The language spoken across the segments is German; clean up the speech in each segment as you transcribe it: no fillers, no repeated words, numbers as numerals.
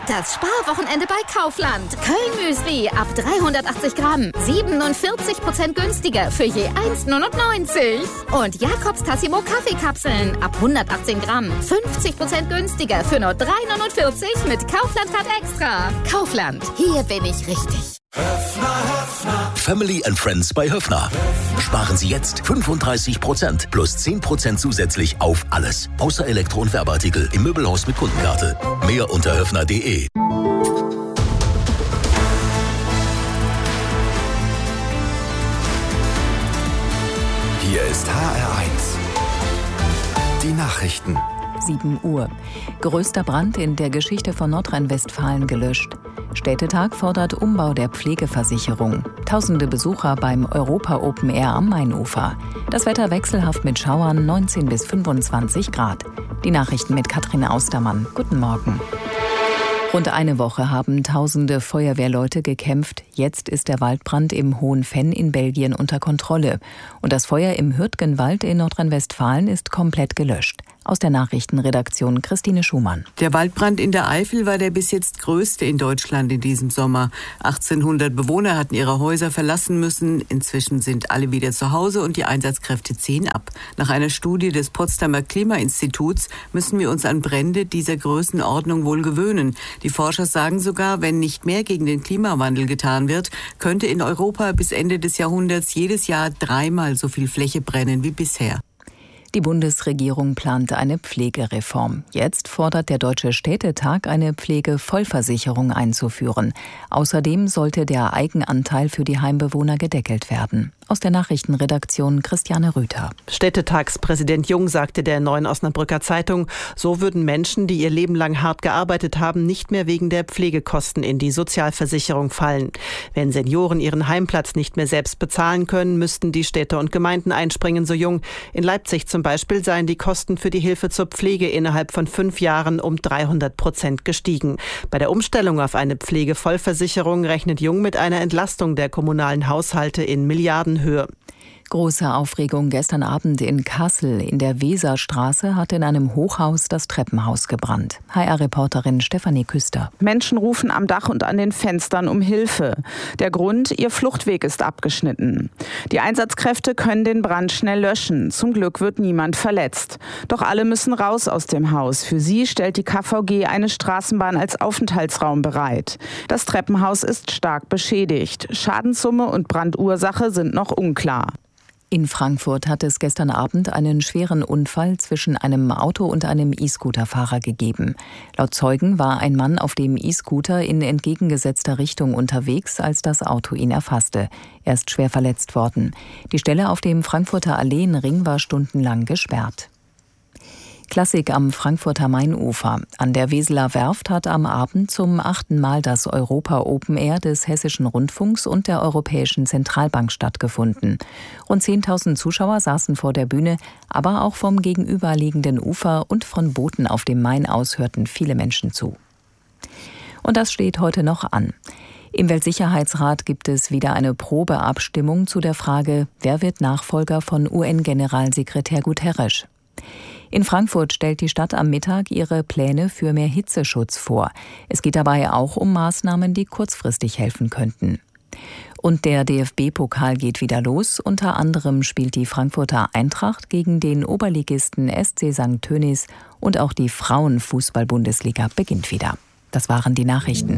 Das Sparwochenende bei Kaufland. Köln-Müsli ab 380 Gramm. 47% günstiger für je 1,99. Und Jakobs Tassimo Kaffeekapseln ab 118 Gramm. 50% günstiger für nur 3,49 mit Kaufland-Card extra. Kaufland, hier bin ich richtig. Family and Friends bei Höffner. Sparen Sie jetzt 35% plus 10% zusätzlich auf alles. Außer Elektro- und Werbeartikel im Möbelhaus mit Kundenkarte. Mehr unter höffner.de. Hier ist HR1. Die Nachrichten. 7 Uhr. Größter Brand in der Geschichte von Nordrhein-Westfalen gelöscht. Städtetag fordert Umbau der Pflegeversicherung. Tausende Besucher beim Europa Open Air am Mainufer. Das Wetter wechselhaft mit Schauern, 19 bis 25 Grad. Die Nachrichten mit Katrin Austermann. Guten Morgen. Rund eine Woche haben tausende Feuerwehrleute gekämpft. Jetzt ist der Waldbrand im Hohen Venn in Belgien unter Kontrolle. Und das Feuer im Hürtgenwald in Nordrhein-Westfalen ist komplett gelöscht. Aus der Nachrichtenredaktion Christine Schumann. Der Waldbrand in der Eifel war der bis jetzt größte in Deutschland in diesem Sommer. 1800 Bewohner hatten ihre Häuser verlassen müssen. Inzwischen sind alle wieder zu Hause und die Einsatzkräfte ziehen ab. Nach einer Studie des Potsdamer Klimainstituts müssen wir uns an Brände dieser Größenordnung wohl gewöhnen. Die Forscher sagen sogar, wenn nicht mehr gegen den Klimawandel getan wird, könnte in Europa bis Ende des Jahrhunderts jedes Jahr 3-mal so viel Fläche brennen wie bisher. Die Bundesregierung plant eine Pflegereform. Jetzt fordert der Deutsche Städtetag, eine Pflegevollversicherung einzuführen. Außerdem sollte der Eigenanteil für die Heimbewohner gedeckelt werden. Aus der Nachrichtenredaktion Christiane Rüther. Städtetagspräsident Jung sagte der Neuen Osnabrücker Zeitung, so würden Menschen, die ihr Leben lang hart gearbeitet haben, nicht mehr wegen der Pflegekosten in die Sozialversicherung fallen. Wenn Senioren ihren Heimplatz nicht mehr selbst bezahlen können, müssten die Städte und Gemeinden einspringen, so Jung. In Leipzig zum Beispiel seien die Kosten für die Hilfe zur Pflege innerhalb von 5 Jahren um 300% gestiegen. Bei der Umstellung auf eine Pflegevollversicherung rechnet Jung mit einer Entlastung der kommunalen Haushalte in Milliardenhöhe. Große Aufregung gestern Abend in Kassel. In der Weserstraße hat in einem Hochhaus das Treppenhaus gebrannt. HR-Reporterin Stefanie Küster. Menschen rufen am Dach und an den Fenstern um Hilfe. Der Grund, ihr Fluchtweg ist abgeschnitten. Die Einsatzkräfte können den Brand schnell löschen. Zum Glück wird niemand verletzt. Doch alle müssen raus aus dem Haus. Für sie stellt die KVG eine Straßenbahn als Aufenthaltsraum bereit. Das Treppenhaus ist stark beschädigt. Schadenssumme und Brandursache sind noch unklar. In Frankfurt hat es gestern Abend einen schweren Unfall zwischen einem Auto und einem E-Scooter-Fahrer gegeben. Laut Zeugen war ein Mann auf dem E-Scooter in entgegengesetzter Richtung unterwegs, als das Auto ihn erfasste. Er ist schwer verletzt worden. Die Stelle auf dem Frankfurter Alleenring war stundenlang gesperrt. Klassik am Frankfurter Mainufer. An der Weseler Werft hat am Abend zum 8. Mal das Europa Open Air des Hessischen Rundfunks und der Europäischen Zentralbank stattgefunden. Rund 10.000 Zuschauer saßen vor der Bühne, aber auch vom gegenüberliegenden Ufer und von Booten auf dem Main aus hörten viele Menschen zu. Und das steht heute noch an. Im Weltsicherheitsrat gibt es wieder eine Probeabstimmung zu der Frage, wer wird Nachfolger von UN-Generalsekretär Guterres. In Frankfurt stellt die Stadt am Mittag ihre Pläne für mehr Hitzeschutz vor. Es geht dabei auch um Maßnahmen, die kurzfristig helfen könnten. Und der DFB-Pokal geht wieder los. Unter anderem spielt die Frankfurter Eintracht gegen den Oberligisten SC St. Tönnies und auch die Frauenfußball-Bundesliga beginnt wieder. Das waren die Nachrichten.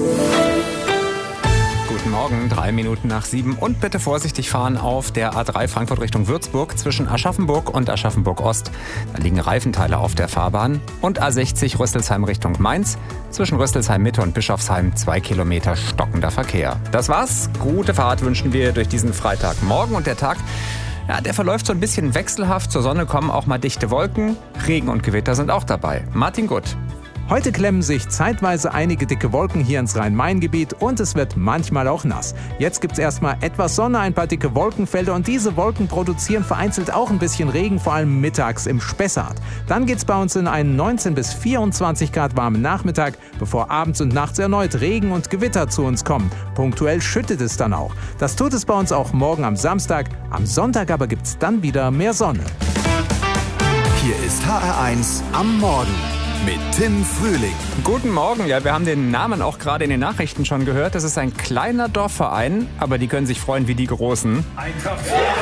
Guten Morgen, 3 Minuten nach 7 und bitte vorsichtig fahren auf der A3 Frankfurt Richtung Würzburg zwischen Aschaffenburg und Aschaffenburg-Ost. Da liegen Reifenteile auf der Fahrbahn. Und A60 Rüsselsheim Richtung Mainz zwischen Rüsselsheim-Mitte und Bischofsheim 2 Kilometer stockender Verkehr. Das war's. Gute Fahrt wünschen wir durch diesen Freitagmorgen und der Tag. Ja, der verläuft so ein bisschen wechselhaft. Zur Sonne kommen auch mal dichte Wolken. Regen und Gewitter sind auch dabei. Martin Gutt. Heute klemmen sich zeitweise einige dicke Wolken hier ins Rhein-Main-Gebiet und es wird manchmal auch nass. Jetzt gibt's erstmal etwas Sonne, ein paar dicke Wolkenfelder und diese Wolken produzieren vereinzelt auch ein bisschen Regen, vor allem mittags im Spessart. Dann geht's bei uns in einen 19 bis 24 Grad warmen Nachmittag, bevor abends und nachts erneut Regen und Gewitter zu uns kommen. Punktuell schüttet es dann auch. Das tut es bei uns auch morgen am Samstag. Am Sonntag aber gibt's dann wieder mehr Sonne. Hier ist HR1 am Morgen mit Tim Frühling. Guten Morgen. Ja, wir haben den Namen auch gerade in den Nachrichten schon gehört. Das ist ein kleiner Dorfverein, aber die können sich freuen wie die Großen. Eintracht.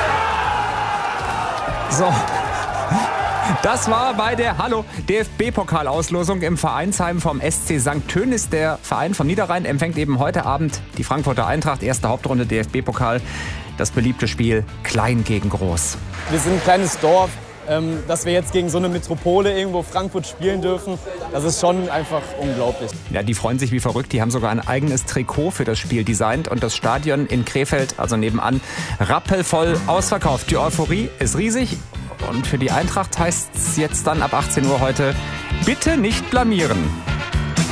So. Das war bei der DFB-Pokalauslosung im Vereinsheim vom SC St. Tönis. Der Verein vom Niederrhein empfängt eben heute Abend die Frankfurter Eintracht. Erste Hauptrunde DFB-Pokal. Das beliebte Spiel klein gegen groß. Wir sind ein kleines Dorf. Dass wir jetzt gegen so eine Metropole irgendwo Frankfurt spielen dürfen, das ist schon einfach unglaublich. Ja, die freuen sich wie verrückt. Die haben sogar ein eigenes Trikot für das Spiel designt. Und das Stadion in Krefeld, also nebenan, rappelvoll ausverkauft. Die Euphorie ist riesig. Und für die Eintracht heißt es jetzt dann ab 18 Uhr heute, bitte nicht blamieren.